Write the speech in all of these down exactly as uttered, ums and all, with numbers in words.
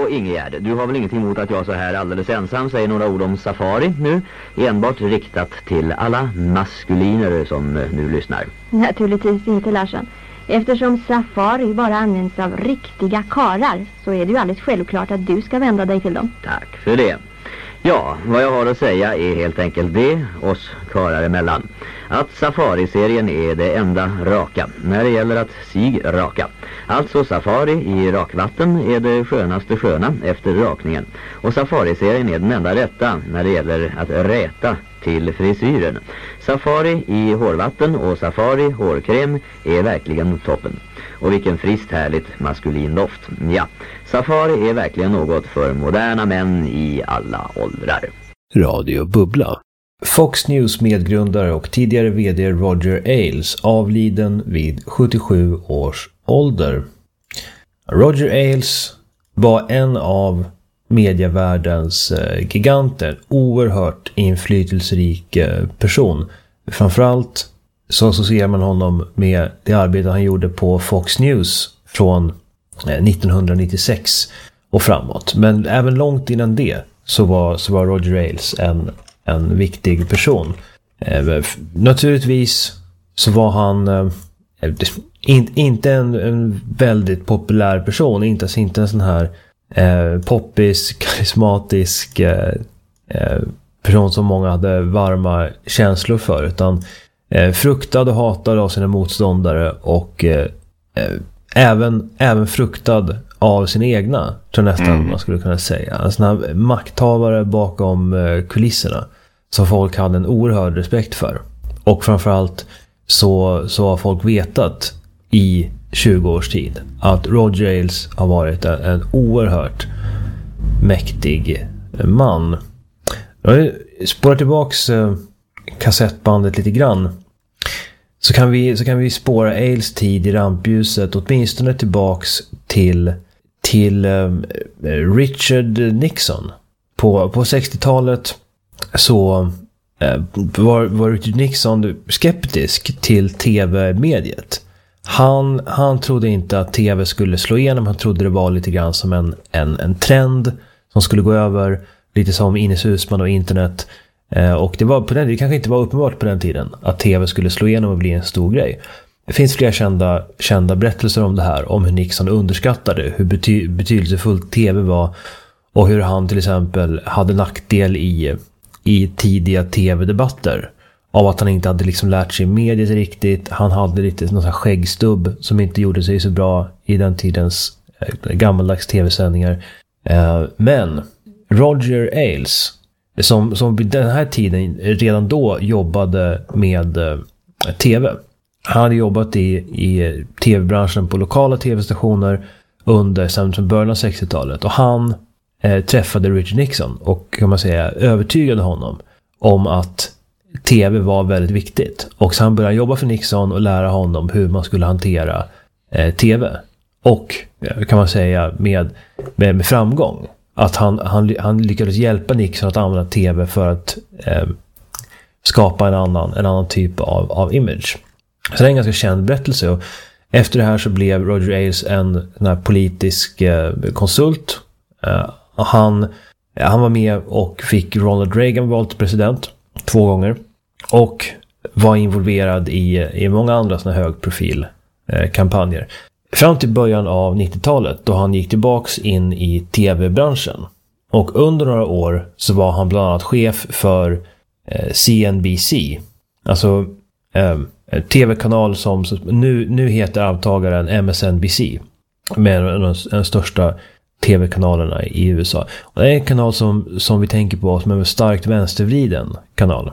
Så Ingegärd, du har väl ingenting emot att jag så här alldeles ensam säger några ord om Safari nu? Enbart riktat till alla maskuliner som nu lyssnar. Naturligtvis inte, Larsson. Eftersom Safari bara används av riktiga karar så är det ju alldeles självklart att du ska vända dig till dem. Tack för det. Ja, vad jag har att säga är helt enkelt det, oss karar emellan, att Safari-serien är det enda raka när det gäller att sig raka. Alltså Safari i rakvatten är det skönaste sköna efter rakningen. Och Safari-serien är den enda rätta när det gäller att räta till frisyren. Safari i hårvatten och Safari hårkräm är verkligen toppen. Och vilken friskt härligt maskulin doft. Ja, Safari är verkligen något för moderna män i alla åldrar. Radio Bubbla. Fox News medgrundare och tidigare vd Roger Ailes avliden vid sjuttiosju års ålder. Roger Ailes var en av medievärldens giganter, oerhört inflytelserik person. Framförallt så associerar man honom med det arbete han gjorde på Fox News från nittonhundranittiosex och framåt. Men även långt innan det så var, så var Roger Ailes en, en viktig person. Eh, naturligtvis så var han eh, in, inte en, en väldigt populär person, inte, inte en sån här eh, poppis, karismatisk eh, eh, person som många hade varma känslor för, utan eh, fruktad och hatad av sina motståndare och eh, eh, även, även fruktad av sina egna, tror jag nästan mm. man skulle kunna säga. En sån här makthavare bakom eh, kulisserna som folk hade en oerhörd respekt för. Och framförallt så, så har folk vetat i tjugo års tid att Roger Ailes har varit en, en oerhört mäktig man. Jag spårar tillbaks eh, kassettbandet lite grann. Så kan vi, så kan vi spåra Ailes tid i rampljuset åtminstone tillbaks till, till eh, Richard Nixon. På, på sextiotalet så eh, var, var Richard Nixon skeptisk till tv-mediet. Han, han trodde inte att tv skulle slå igenom. Han trodde det var lite grann som en, en, en trend som skulle gå över. Lite som Ines Husman och internet. Eh, och det, var på den, det kanske inte var uppenbart på den tiden att tv skulle slå igenom och bli en stor grej. Det finns flera kända, kända berättelser om det här. Om hur Nixon underskattade hur bety, betydelsefullt tv var. Och hur han till exempel hade nackdel i, i tidiga tv-debatter. Av att han inte hade liksom lärt sig mediet riktigt. Han hade lite någon sån här skäggstubb som inte gjorde sig så bra i den tidens eh, gammaldags tv-sändningar. Eh, men Roger Ailes, som, som vid den här tiden redan då jobbade med eh, tv. Han hade jobbat i, i tv-branschen på lokala tv-stationer under samt början av sextiotalet. Och han eh, träffade Richard Nixon och kan man säga övertygade honom om att tv var väldigt viktigt. Och så han började jobba för Nixon och lära honom hur man skulle hantera eh, tv. Och kan man säga med, med, med framgång. Att han, han, han lyckades hjälpa Nixon att använda tv för att eh, skapa en annan, en annan typ av, av image. Så det är en ganska känd berättelse. Och efter det här så blev Roger Ailes en, en här politisk eh, konsult. Eh, han, han var med och fick Ronald Reagan vald till president två gånger. Och var involverad i, i många andra såna högprofil eh, kampanjer. Fram till början av nittiotalet då han gick tillbaks in i tv-branschen. Och under några år så var han bland annat chef för eh, C N B C. Alltså eh, en tv-kanal som nu, nu heter avtagaren M S N B C. Med en av de största tv-kanalerna i U S A. Och det är en kanal som, som vi tänker på som en starkt vänstervriden kanal.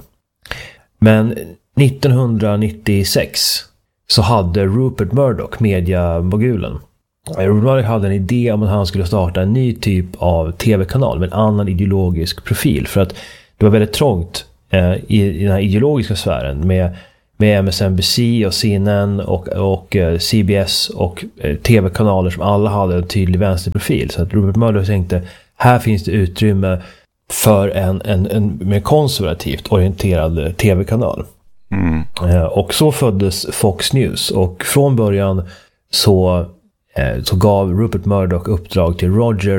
Men nittonhundranittiosex så hade Rupert Murdoch, mediamogulen, Rupert Murdoch hade en idé om att han skulle starta en ny typ av tv-kanal med en annan ideologisk profil. För att det var väldigt trångt eh, i, i den här ideologiska sfären med, med M S N B C och C N N och, och eh, C B S och eh, tv-kanaler som alla hade en tydlig vänsterprofil. Så att Rupert Murdoch tänkte, här finns det utrymme för en, en, en mer konservativt orienterad tv-kanal. Mm. Eh, och så föddes Fox News. Och från början så, eh, så gav Rupert Murdoch uppdrag till Roger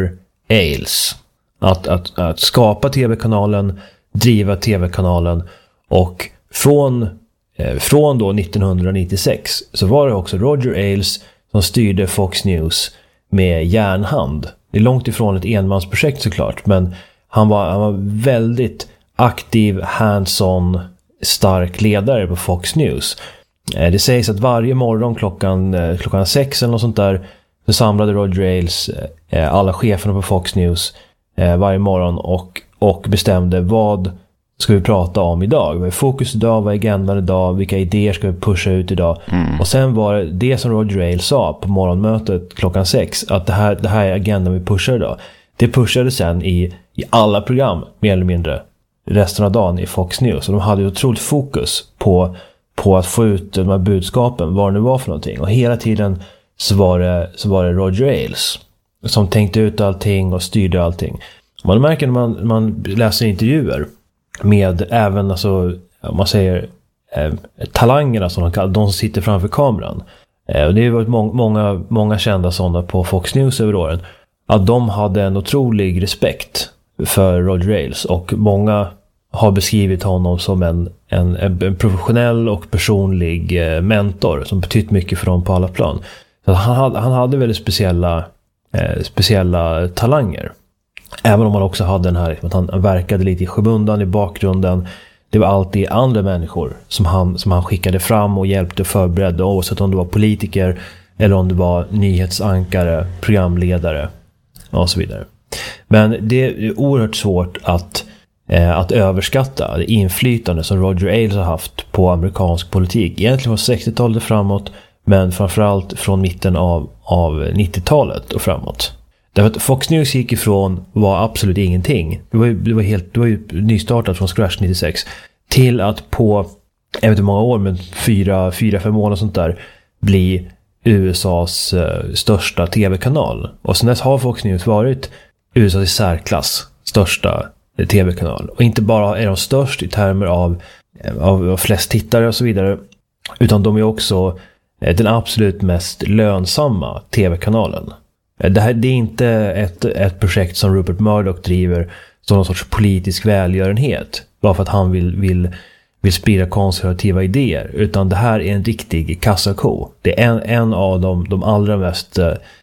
Ailes. Att, att, att skapa tv-kanalen, driva tv-kanalen, och från, eh, från då nittonhundranittiosex så var det också Roger Ailes som styrde Fox News med järnhand. Det är långt ifrån ett enmansprojekt såklart, men han var, han var väldigt aktiv, hands-on, stark ledare på Fox News. Eh, det sägs att varje morgon klockan, eh, klockan sex eller något sånt där så samlade Roger Ailes eh, alla cheferna på Fox News eh, varje morgon och, och bestämde vad ska vi prata om idag. Vad är fokus idag, vad är agendan idag, vilka idéer ska vi pusha ut idag. Mm. Och sen var det det som Roger Ailes sa på morgonmötet klockan sex, att det här, det här är agendan vi pushar idag. Det pushade sen i, i alla program, mer eller mindre, resten av dagen i Fox News. Och de hade ju otroligt fokus på, på att få ut de här budskapen, vad det nu var för någonting. Och hela tiden så var det, så var det Roger Ailes som tänkte ut allting och styrde allting. Man märker när man, man läser intervjuer med även, alltså, om man säger eh, talangerna som de kallar, de som sitter framför kameran. Eh, och det har varit må- många, många kända sådana på Fox News över åren. Att de hade en otrolig respekt för Roger Ailes, och många har beskrivit honom som en, en, en professionell och personlig eh, mentor som betytt mycket för dem på alla plan. Så han, hade, han hade väldigt speciella, eh, speciella talanger. Även om han också hade den här, att han verkade lite i skymundan, i bakgrunden. Det var alltid andra människor som han, som han skickade fram och hjälpte förberedda, oavsett om det var politiker eller om det var nyhetsankare, programledare och så vidare. Men det är oerhört svårt att, eh, att överskatta det inflytande som Roger Ailes har haft på amerikansk politik. Egentligen från sextiotalet framåt, men framförallt från mitten av, av nittiotalet och framåt. Därför att Fox News gick ifrån var absolut ingenting. Det var ju, det var helt, det var ju nystartat från scratch nittiosex till att på, jag vet inte hur många år, men fyra, fyra, fem månader sånt där, bli U S A:s eh, största tv-kanal. Och sen dess har Fox News varit U S A:s i särklass största eh, tv-kanal. Och inte bara är de störst i termer av, av, av flest tittare och så vidare, utan de är också eh, den absolut mest lönsamma tv-kanalen. Det här, det är inte ett, ett projekt som Rupert Murdoch driver som någon sorts politisk välgörenhet, bara för att han vill, vill, vill sprida konservativa idéer, utan det här är en riktig kassako. Det är en, en av de, de allra mest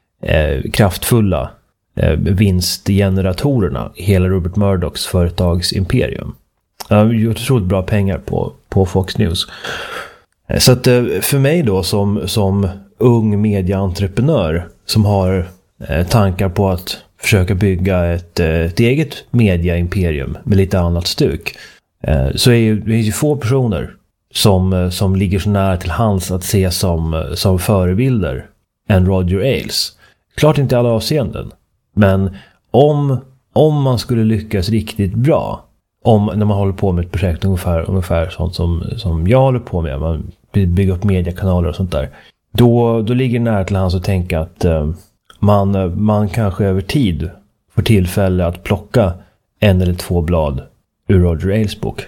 eh, kraftfulla eh, vinstgeneratorerna i hela Rupert Murdochs företagsimperium. Han har gjort otroligt bra pengar på, på Fox News. Så att eh, för mig då som, som ung mediaentreprenör som har eh, tankar på att försöka bygga ett, ett eget mediaimperium med lite annat stuk, eh, så är ju, det är ju få personer som, som ligger så nära till hands att se som, som förebilder än Roger Ailes. Klart inte i alla avseenden, men om, om man skulle lyckas riktigt bra, om, när man håller på med ett projekt ungefär, ungefär sånt som, som jag håller på med, man bygger upp mediekanaler och sånt där, Då, då ligger det nära till hans att tänka att eh, man, man kanske över tid får tillfälle att plocka en eller två blad ur Roger Ailes bok.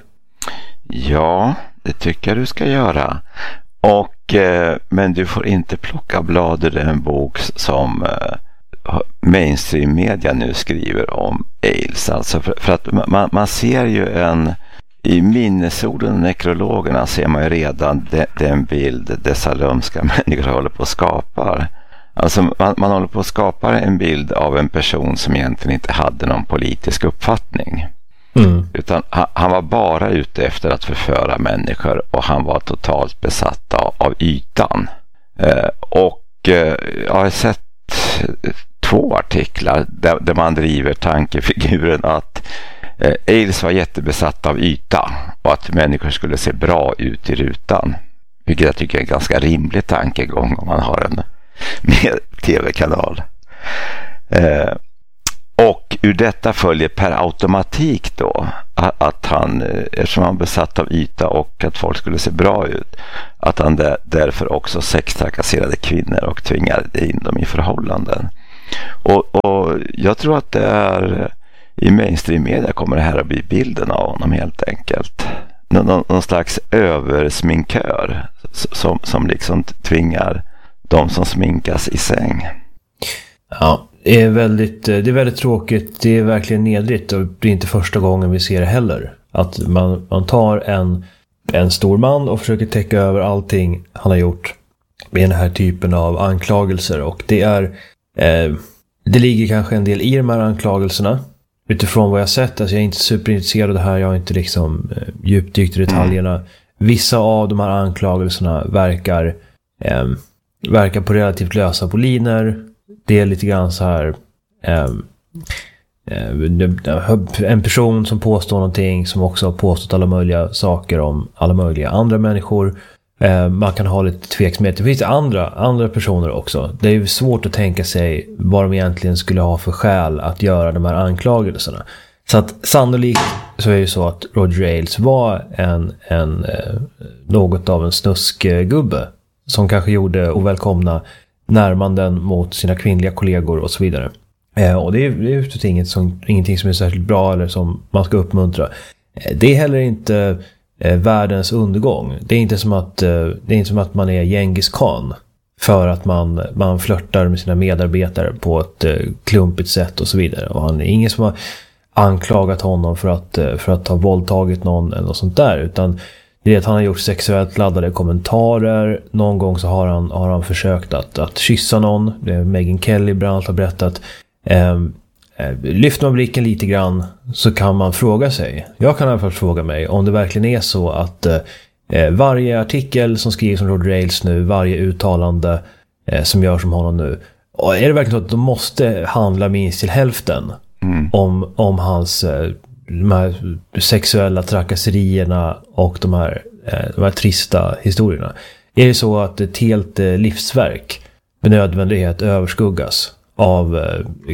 Ja, det tycker jag du ska göra. Och, eh, men du får inte plocka blad ur en bok som eh, mainstream media nu skriver om Ailes. Alltså för, för att man, man ser ju en... I minnesorden och nekrologerna ser man ju redan de, den bild dessa lömska människor håller på att skapa. Alltså man, man håller på att skapa en bild av en person som egentligen inte hade någon politisk uppfattning. Mm. Utan han, han var bara ute efter att förföra människor, och han var totalt besatt av, av ytan. Eh, och eh, jag har sett två artiklar där, där man driver tankefiguren att Ailes var jättebesatt av yta och att människor skulle se bra ut i rutan. Vilket jag tycker är en ganska rimlig tankegång om man har en tv-kanal. Eh, och ur detta följer per automatik då att, att han, eftersom han besatt av yta och att folk skulle se bra ut, att han där, därför också sextrakasserade kvinnor och tvingade in dem i förhållanden. Och, och jag tror att det är... I mainstream media kommer det här att bli bilden av honom helt enkelt. Någon, någon slags översminkör som, som liksom tvingar de som sminkas i säng. Ja, är väldigt, det är väldigt tråkigt. Det är verkligen nedrigt och det är inte första gången vi ser det heller. Att man, man tar en, en stor man och försöker täcka över allting han har gjort med den här typen av anklagelser. Och det är eh, det ligger kanske en del i de här anklagelserna. Utifrån vad jag sett, alltså jag är inte superintresserad av det här, jag har inte liksom eh, djupdykt i detaljerna. Vissa av de här anklagelserna verkar eh, verkar på relativt lösa boliner. Det är lite grann så här eh, eh, en person som påstår någonting som också har påstått alla möjliga saker om alla möjliga andra människor. Eh, man kan ha lite tveksamhet. Det finns andra, andra personer också. Det är ju svårt att tänka sig vad de egentligen skulle ha för skäl att göra de här anklagelserna. Så att sannolikt så är det ju så att Roger Ailes var en, en eh, något av en snuskgubbe som kanske gjorde ovälkomna närmanden mot sina kvinnliga kollegor och så vidare. Eh, och det är, det är inget som, ingenting som är särskilt bra eller som man ska uppmuntra. Eh, det är heller inte eh, världens undergång. Det är inte som att, eh, det är inte som att man är Genghis Khan för att man, man flörtar med sina medarbetare på ett eh, klumpigt sätt och så vidare. Och han är ingen som har anklagat honom för att, för att ha våldtagit någon eller något sånt där, utan det är att han har gjort sexuellt laddade kommentarer. Någon gång så har han, har han försökt att, att kyssa någon. Det är Megyn Kelly bland annat har berättat. Eh, eh, lyfter man blicken lite grann så kan man fråga sig, jag kan i alla fall fråga mig om det verkligen är så att eh, varje artikel som skrivs om Roger Ailes nu, varje uttalande eh, som görs om honom nu, och är det verkligen så att de måste handla minst till hälften Mm. Om, om hans de här sexuella trakasserierna och de här, de här trista historierna. Är det så att ett helt livsverk med nödvändighet överskuggas av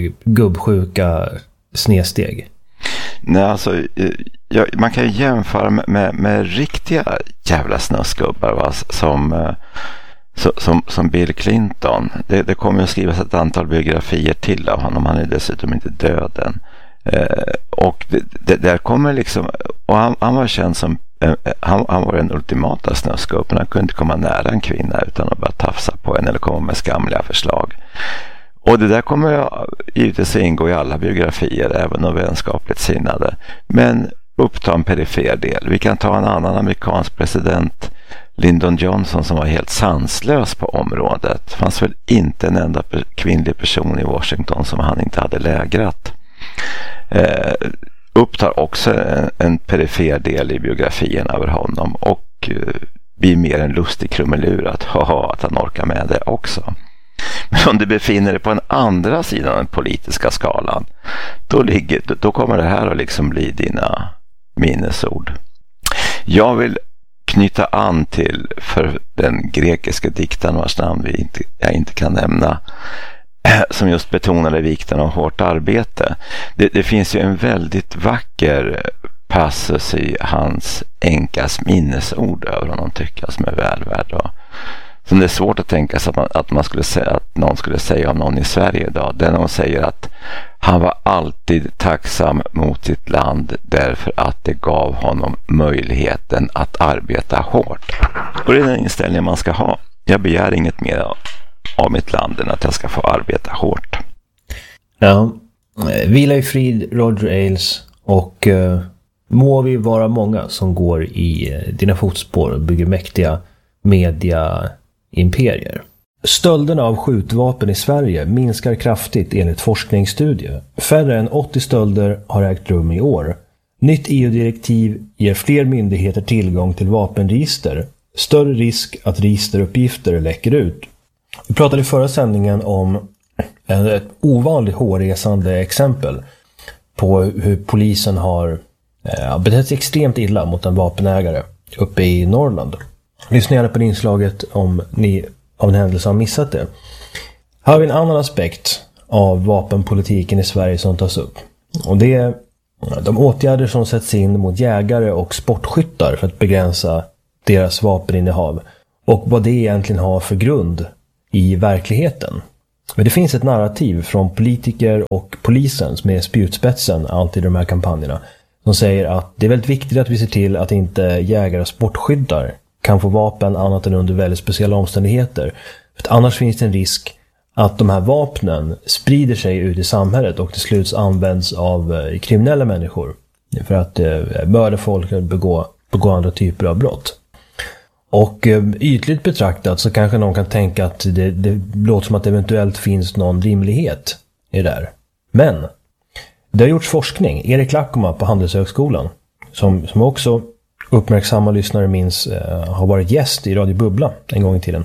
gubbsjuka snedsteg? Nej, alltså ja, man kan ju jämföra med, med, med riktiga jävla snöskubbar, va? Som Så, som, som Bill Clinton. Det, det kommer att skrivas ett antal biografier till av honom. Han är dessutom inte död än. Eh, och det, det, där kommer liksom, och han, han var känd som eh, han, han var den ultimata snöskopen. Han kunde inte komma nära en kvinna utan att bara tafsa på en eller komma med skamliga förslag. Och det där kommer jag givetvis ingå i alla biografier, även om vänskapligt sinnade. Men uppta en perifer del. Vi kan ta en annan amerikansk president, Lyndon Johnson, som var helt sanslös på området. Det fanns väl inte en enda kvinnlig person i Washington som han inte hade lägrat. Eh, upptar också en, en perifer del i biografien över honom och eh, blir mer en lustig krumelur att, haha, att han orkar med det också. Men om du befinner dig på en andra sidan av den politiska skalan, då, ligger, då kommer det här att liksom bli dina minnesord. Jag vill knyta an till för den grekiska diktaren vars namn vi inte, jag inte kan nämna, som just betonade vikten av hårt arbete. Det, det finns ju en väldigt vacker passus i hans änkas minnesord över honom, tycker jag, som är välvärd. Och som det är svårt att tänka sig att man, att man skulle säga, att någon skulle säga om någon i Sverige idag. Den hon säger att han var alltid tacksam mot sitt land därför att det gav honom möjligheten att arbeta hårt. Och det är den inställningen man ska ha. Jag begär inget mer av mitt land än att jag ska få arbeta hårt. Ja, vila i frid, Roger Ailes, och uh, må vi vara många som går i uh, dina fotspår och bygger mäktiga media-imperier. Stölderna av skjutvapen i Sverige minskar kraftigt enligt forskningsstudie. Färre än åttio stölder har ägt rum i år. Nytt E U-direktiv ger fler myndigheter tillgång till vapenregister. Större risk att registeruppgifter läcker ut. Vi pratade i förra sändningen om ett ovanligt hårresande exempel på hur polisen har eh, betett sig extremt illa mot en vapenägare uppe i Norrland. Lyssna gärna på inslaget om ni av en händelse har missat det. Här har vi en annan aspekt av vapenpolitiken i Sverige som tas upp. Och det är de åtgärder som sätts in mot jägare och sportskyttar för att begränsa deras vapeninnehav. Och vad det egentligen har för grund i verkligheten. Men det finns ett narrativ från politiker och polisen som är spjutspetsen alltid i de här kampanjerna. Som säger att det är väldigt viktigt att vi ser till att inte jägare och sportskyttar kan få vapen annat än under väldigt speciella omständigheter. För att annars finns det en risk att de här vapnen sprider sig ut i samhället och till slut används av eh, kriminella människor för att eh, mörda folk och begå, begå andra typer av brott. Och eh, ytligt betraktat så kanske någon kan tänka att det, det låter som att det eventuellt finns någon rimlighet i det där. Men det har gjorts forskning. Erik Lackoma på Handelshögskolan, som, som också uppmärksamma lyssnare minns eh, har varit gäst i Radio Bubbla en gång i tiden.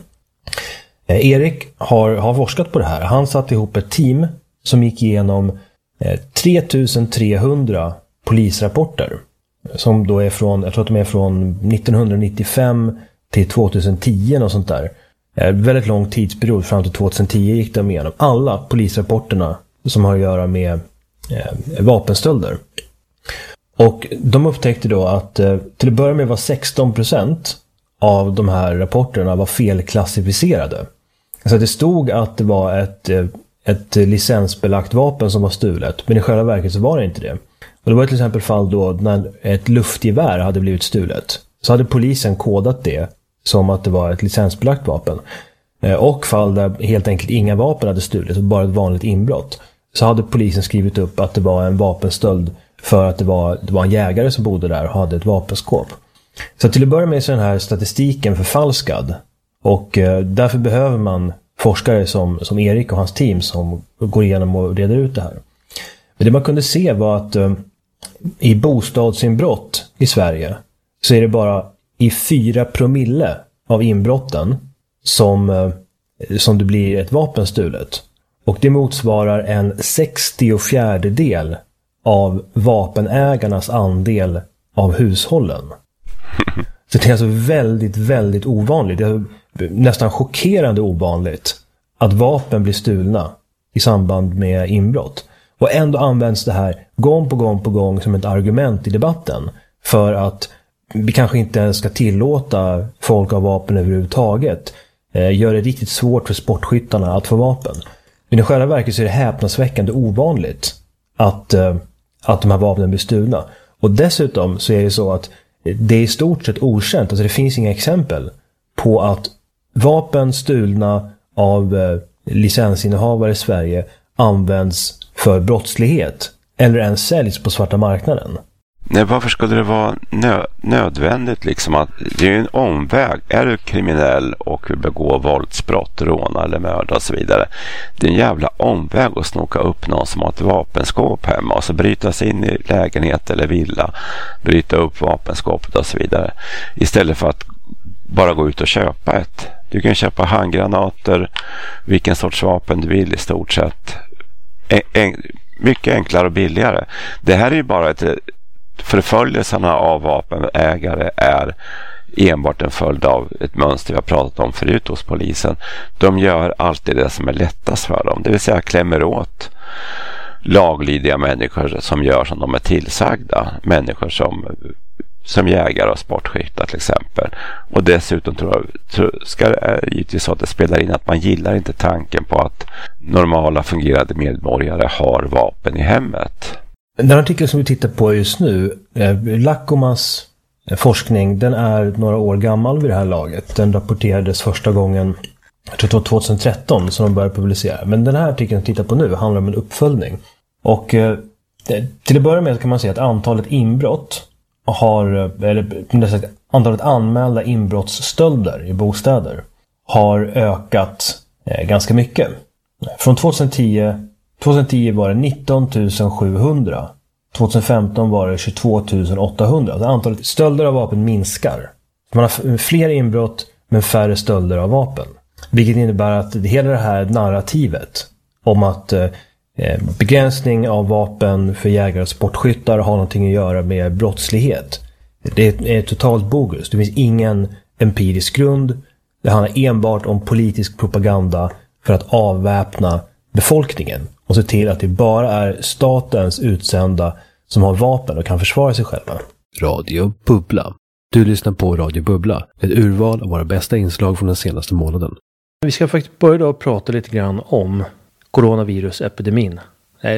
Eh, Erik har, har forskat på det här. Han satte ihop ett team som gick igenom eh, tre tusen trehundra polisrapporter. Som då är från, jag tror att de är från nittonhundranittiofem till tjugohundratio och sånt där. Eh, väldigt lång tidsperiod, fram till tjugohundratio gick de igenom alla polisrapporterna som har att göra med eh, vapenstölder. Och de upptäckte då att eh, till att börja med var sexton procent av de här rapporterna var felklassificerade. Så det stod att det var ett, ett licensbelagt vapen som var stulet, men i själva verket så var det inte det. Och det var till exempel fall då när ett luftgevär hade blivit stulet. Så hade polisen kodat det som att det var ett licensbelagt vapen. Och fall där helt enkelt inga vapen hade stulits, bara ett vanligt inbrott. Så hade polisen skrivit upp att det var en vapenstöld för att det var, det var en jägare som bodde där och hade ett vapenskåp. Så till att börja med så är den här statistiken förfalskad. Och eh, därför behöver man forskare som, som Erik och hans team som går igenom och reder ut det här. Men det man kunde se var att eh, i bostadsinbrott i Sverige så är det bara i fyra promille av inbrotten som, eh, som det blir ett vapen stulet. Och det motsvarar en sextiofjärde del av vapenägarnas andel av hushållen. Så det är alltså väldigt, väldigt ovanligt. Det är nästan chockerande ovanligt att vapen blir stulna i samband med inbrott. Och ändå används det här gång på gång på gång som ett argument i debatten för att vi kanske inte ens ska tillåta folk av vapen överhuvudtaget. Eh, gör det riktigt svårt för sportskyttarna att få vapen. Men i själva verket så är det häpnadsväckande ovanligt att, eh, att de här vapnen blir stulna. Och dessutom så är det så att det är i stort sett okänt, alltså det finns inga exempel på att vapen stulna av eh, licensinnehavare i Sverige används för brottslighet eller ens säljs på svarta marknaden. Nej, varför skulle det vara nö- nödvändigt liksom att det är ju en omväg. Är du kriminell och vill begå våldsbrott, råna eller mörda och så vidare. Det är en jävla omväg att snoka upp någon som har ett vapenskåp hemma och så bryta sig in i lägenhet eller villa, bryta upp vapenskåpet och så vidare. Istället för att bara gå ut och köpa ett. Du kan köpa handgranater, vilken sorts vapen du vill i stort sett. En, en, mycket enklare och billigare. Det här är ju bara ett förföljelserna av vapenägare är enbart en följd av ett mönster vi har pratat om förut hos polisen. De gör alltid det som är lättast för dem, det vill säga klämmer åt laglydiga människor som gör som de är tillsagda, människor som, som jägare och sportskyttar till exempel. Och dessutom tror jag, tror, ska det givetvis så att det spelar in att man gillar inte tanken på att normala fungerande medborgare har vapen i hemmet. Den artikel som vi tittar på just nu, Lackomas forskning, den är några år gammal vid det här laget. Den rapporterades första gången, jag tror det var tjugohundratretton som de började publicera. Men den här artikeln som vi tittar på nu handlar om en uppföljning. Och eh, till att börja med kan man säga att antalet inbrott har, eller antalet anmälda inbrottsstölder i bostäder har ökat eh, ganska mycket. Från tjugohundratio tjugohundratio var det nitton tusen sjuhundra. tjugohundrafemton var det tjugotvå tusen åttahundra. Alltså antalet stölder av vapen minskar. Man har fler inbrott men färre stölder av vapen. Vilket innebär att hela det här narrativet om att eh, begränsning av vapen för jägare och sportskyttar har någonting att göra med brottslighet. Det är, är totalt bogus. Det finns ingen empirisk grund. Det handlar enbart om politisk propaganda för att avväpna befolkningen och se till att det bara är statens utsända som har vapen och kan försvara sig själva. Radio Bubbla. Du lyssnar på Radio Bubbla, ett urval av våra bästa inslag från den senaste månaden. Vi ska faktiskt börja då prata lite grann om coronavirusepidemin.